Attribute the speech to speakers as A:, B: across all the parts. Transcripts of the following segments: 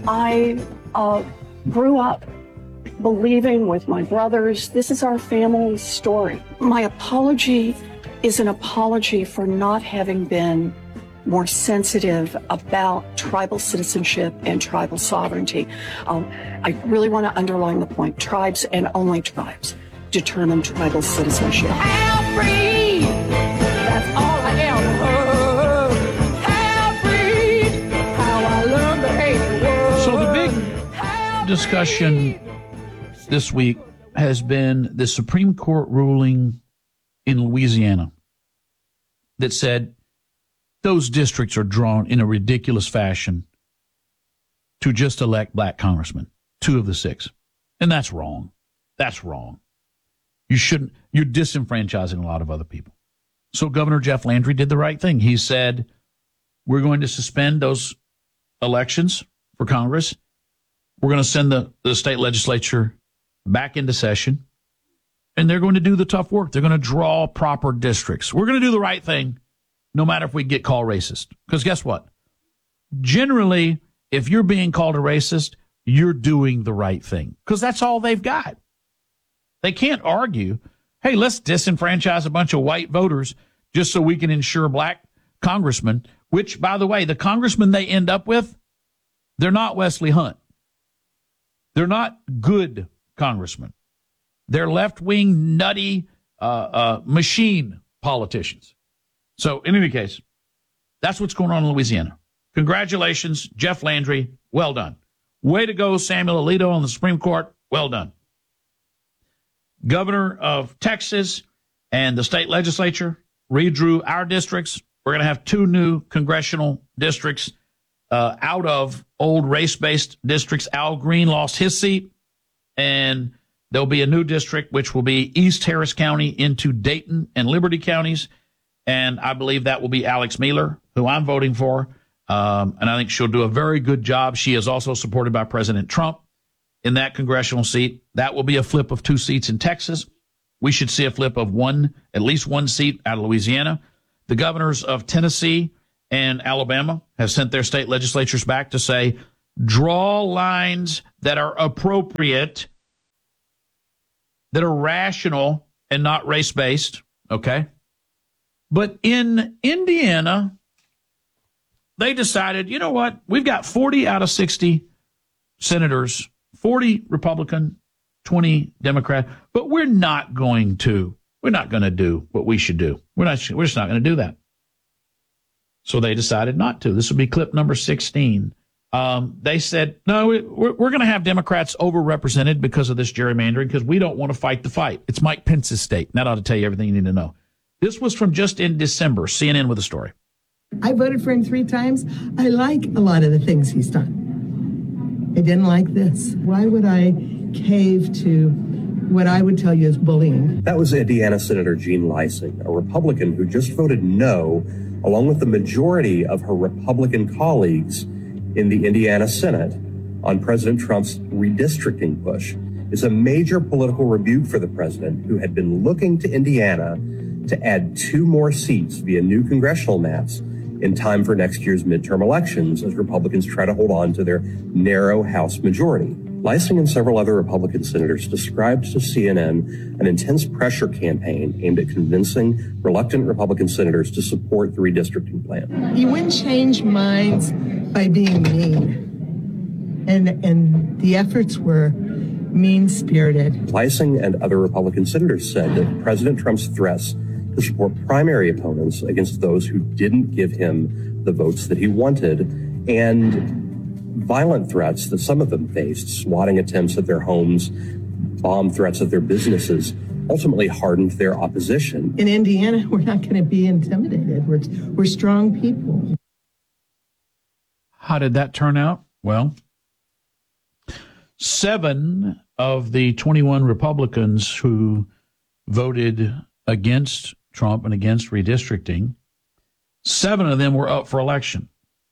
A: I grew up believing with my brothers, this is our family story. My apology is an apology for not having been more sensitive about tribal citizenship and tribal sovereignty. I really want to underline the point. Tribes and only tribes determine tribal citizenship.
B: Half-breed, that's all I ever heard. Half-breed, how I love to hate the world.
C: So the big discussion this week has been the Supreme Court ruling in Louisiana that said those districts are drawn in a ridiculous fashion to just elect black congressmen, 2 of the 6. And that's wrong. That's wrong. You shouldn't. You're disenfranchising a lot of other people. So Governor Jeff Landry did the right thing. He said, we're going to suspend those elections for Congress. We're going to send the state legislature back into session, and they're going to do the tough work. They're going to draw proper districts. We're going to do the right thing, no matter if we get called racist. Because guess what? Generally, if you're being called a racist, you're doing the right thing. Because that's all they've got. They can't argue, hey, let's disenfranchise a bunch of white voters just so we can ensure black congressmen, which, by the way, the congressmen they end up with, they're not Wesley Hunt. They're not good congressmen. They're left-wing, nutty, machine politicians. So, in any case, that's what's going on in Louisiana. Congratulations, Jeff Landry. Well done. Way to go, Samuel Alito on the Supreme Court. Well done. Governor of Texas and the state legislature redrew our districts. We're going to have 2 new congressional districts out of old race-based districts. Al Green lost his seat, and there'll be a new district, which will be East Harris County into Dayton and Liberty counties. And I believe that will be Alex Miller, who I'm voting for. And I think she'll do a very good job. She is also supported by President Trump in that congressional seat. That will be a flip of 2 seats in Texas. We should see a flip of at least one seat out of Louisiana. The governors of Tennessee and Alabama have sent their state legislatures back to say, draw lines that are appropriate, that are rational and not race-based, okay? But in Indiana, they decided, you know what? We've got 40 out of 60 senators, 40 Republican, 20 Democrat, but we're not going to do what we should do. We're just not going to do that. So they decided not to. This will be clip number 16. They said, no, we're going to have Democrats overrepresented because of this gerrymandering because we don't want to fight the fight. It's Mike Pence's state. And that ought to tell you everything you need to know. This was from just in December. CNN with a story.
D: I voted for him 3 times. I like a lot of the things he's done. I didn't like this. Why would I cave to what I would tell you is bullying?
E: That was Indiana Senator Jean Leising, a Republican who just voted no, along with the majority of her Republican colleagues in the Indiana Senate on President Trump's redistricting push. It's a major political rebuke for the president, who had been looking to Indiana to add 2 more seats via new congressional maps in time for next year's midterm elections as Republicans try to hold on to their narrow House majority. Leising and several other Republican senators described to CNN an intense pressure campaign aimed at convincing reluctant Republican senators to support the redistricting plan.
D: You wouldn't change minds by being mean. And the efforts were mean-spirited.
E: Leising and other Republican senators said that President Trump's threats to support primary opponents against those who didn't give him the votes that he wanted, and violent threats that some of them faced, swatting attempts at their homes, bomb threats at their businesses, ultimately hardened their opposition.
D: In Indiana, we're not going to be intimidated. We're strong people.
C: How did that turn out? Well, 7 of the 21 Republicans who voted against Trump and against redistricting, 7 of them were up for election.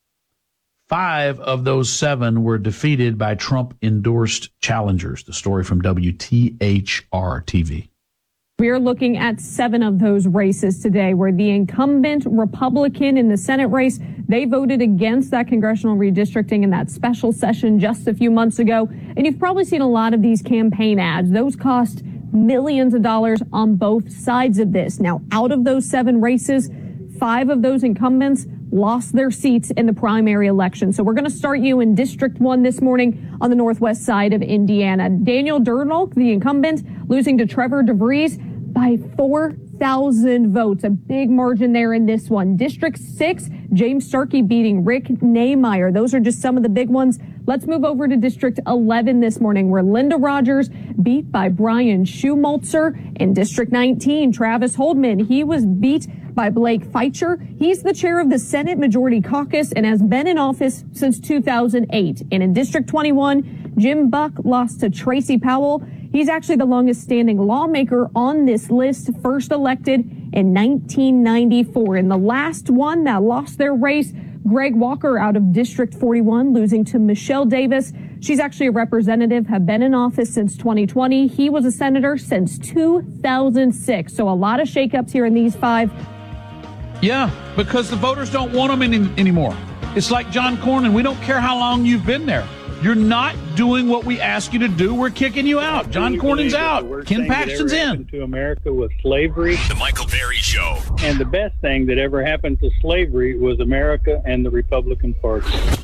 C: 5 of those 7 were defeated by Trump-endorsed challengers. The story from WTHR TV.
F: We are looking at 7 of those races today where the incumbent Republican in the Senate race, they voted against that congressional redistricting in that special session just a few months ago. And you've probably seen a lot of these campaign ads. Those cost millions of dollars on both sides of this. Now, out of those 7 races, 5 of those incumbents lost their seats in the primary election. So we're going to start you in District 1 this morning on the northwest side of Indiana. Daniel Dernolk, the incumbent, losing to Trevor DeVries by 4,000 votes. A big margin there in this one. District 6, James Starkey beating Rick Nehmeyer. Those are just some of the big ones. Let's move over to District 11 this morning, where Linda Rogers beat by Brian Schumulzer. In District 19, Travis Holdman, he was beat by Blake Feitcher. He's the chair of the Senate Majority Caucus and has been in office since 2008. And in District 21, Jim Buck lost to Tracy Powell. He's actually the longest standing lawmaker on this list, first elected in 1994. And the last one that lost their race, Greg Walker out of District 41, losing to Michelle Davis. She's actually a representative, have been in office since 2020. He was a senator since 2006. So a lot of shakeups here in these 5.
C: Yeah, because the voters don't want them anymore. It's like John Cornyn. We don't care how long you've been there. You're not doing what we ask you to do. We're kicking you out. John Cornyn's out. Ken Paxton's in.
G: To America was slavery.
H: The Michael Berry Show.
G: And the best thing that ever happened to slavery was America and the Republican Party.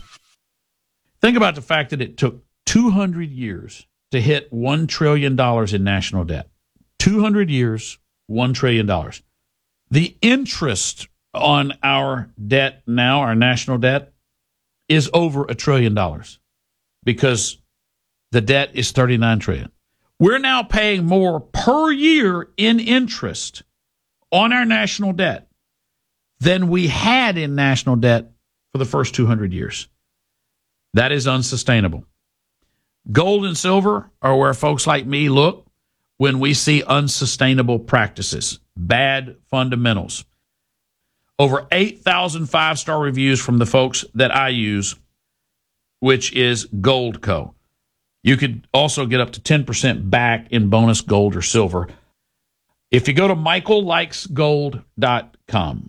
C: Think about the fact that it took 200 years to hit $1 trillion in national debt. 200 years, $1 trillion. The interest on our debt now, our national debt, is over $1 trillion. Because the debt is $39 trillion. We're now paying more per year in interest on our national debt than we had in national debt for the first 200 years. That is unsustainable. Gold and silver are where folks like me look when we see unsustainable practices, bad fundamentals. Over 8,000 5-star reviews from the folks that I use, which is Goldco. You could also get up to 10% back in bonus gold or silver. If you go to michaellikesgold.com,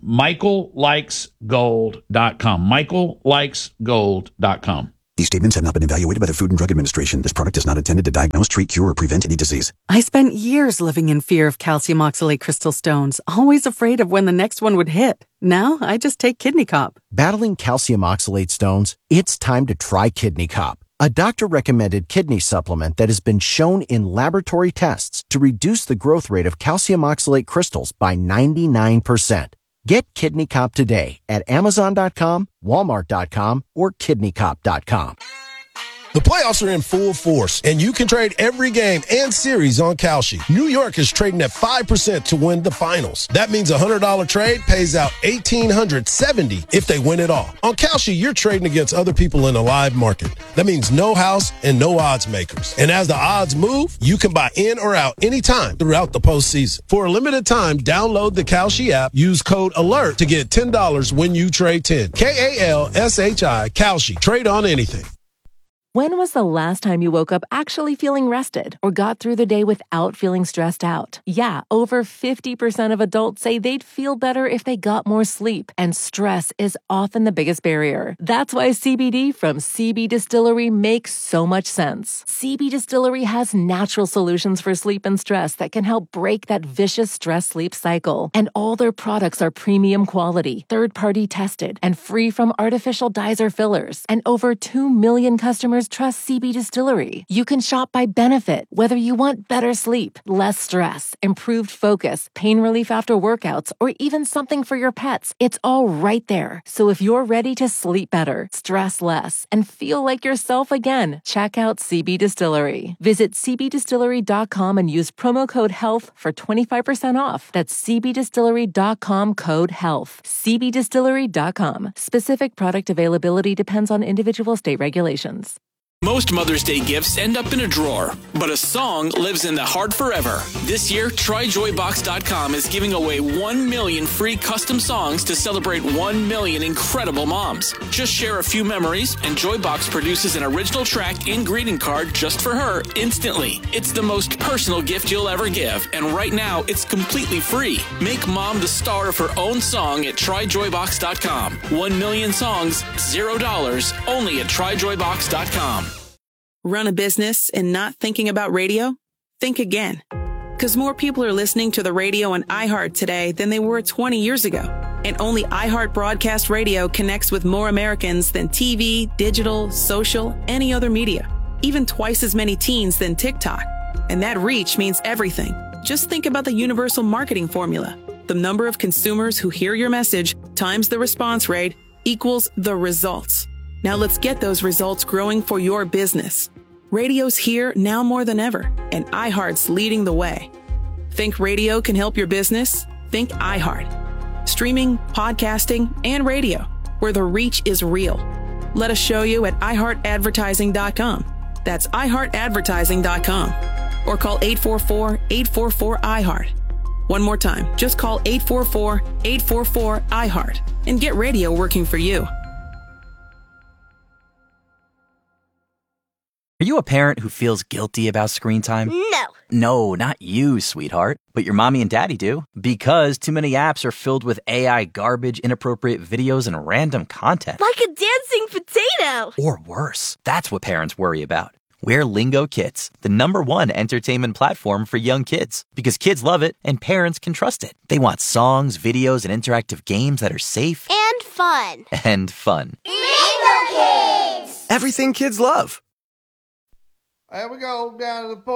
C: michaellikesgold.com, michaellikesgold.com.
I: These statements have not been evaluated by the Food and Drug Administration. This product is not intended to diagnose, treat, cure, or prevent any disease.
J: I spent years living in fear of calcium oxalate crystal stones, always afraid of when the next one would hit. Now I just take Kidney Cop.
K: Battling calcium oxalate stones? It's time to try Kidney Cop, a doctor-recommended kidney supplement that has been shown in laboratory tests to reduce the growth rate of calcium oxalate crystals by 99%. Get Kidney Cop today at Amazon.com, Walmart.com, or KidneyCop.com.
L: The playoffs are in full force, and you can trade every game and series on Kalshi. New York is trading at 5% to win the finals. That means a $100 trade pays out $1,870 if they win it all. On Kalshi, you're trading against other people in a live market. That means no house and no odds makers. And as the odds move, you can buy in or out anytime throughout the postseason. For a limited time, download the Kalshi app, use code ALERT to get $10 when you trade 10. KALSHI, Kalshi. Trade on anything.
M: When was the last time you woke up actually feeling rested or got through the day without feeling stressed out? Yeah, over 50% of adults say they'd feel better if they got more sleep, and stress is often the biggest barrier. That's why CBD from CB Distillery makes so much sense. CB Distillery has natural solutions for sleep and stress that can help break that vicious stress-sleep cycle. And all their products are premium quality, third-party tested, and free from artificial dyes or fillers. And over 2 million customers trust CB Distillery. You can shop by benefit, whether you want better sleep, less stress, improved focus, pain relief after workouts, or even something for your pets. It's all right there. So if you're ready to sleep better, stress less, and feel like yourself again, check out CB Distillery. Visit cbdistillery.com and use promo code HEALTH for 25% off. That's cbdistillery.com, code HEALTH. cbdistillery.com. Specific product availability depends on individual state regulations.
H: Most Mother's Day gifts end up in a drawer, but a song lives in the heart forever. This year, TryJoyBox.com is giving away 1 million free custom songs to celebrate 1 million incredible moms. Just share a few memories, and Joybox produces an original track and greeting card just for her instantly. It's the most personal gift you'll ever give, and right now, it's completely free. Make mom the star of her own song at TryJoyBox.com. 1 million songs, $0, only at TryJoyBox.com.
N: Run a business and not thinking about radio? Think again. Because more people are listening to the radio on iHeart today than they were 20 years ago. And only iHeart Broadcast Radio connects with more Americans than TV, digital, social, any other media. Even twice as many teens than TikTok. And that reach means everything. Just think about the universal marketing formula. The number of consumers who hear your message times the response rate equals the results. Now let's get those results growing for your business. Radio's here now more than ever, and iHeart's leading the way. Think radio can help your business? Think iHeart. Streaming, podcasting, and radio, where the reach is real. Let us show you at iHeartAdvertising.com. That's iHeartAdvertising.com. Or call 844-844-iHeart. One more time, just call 844-844-iHeart and get radio working for you.
O: Are you a parent who feels guilty about screen time?
P: No.
O: No, not you, sweetheart. But your mommy and daddy do. Because too many apps are filled with AI garbage, inappropriate videos, and random content.
P: Like a dancing potato.
O: Or worse. That's what parents worry about. We're Lingo Kids, the #1 entertainment platform for young kids. Because kids love it and parents can trust it. They want songs, videos, and interactive games that are safe.
P: And fun.
O: And fun.
P: Lingo Kids!
O: Everything kids love.
Q: There we go, down to the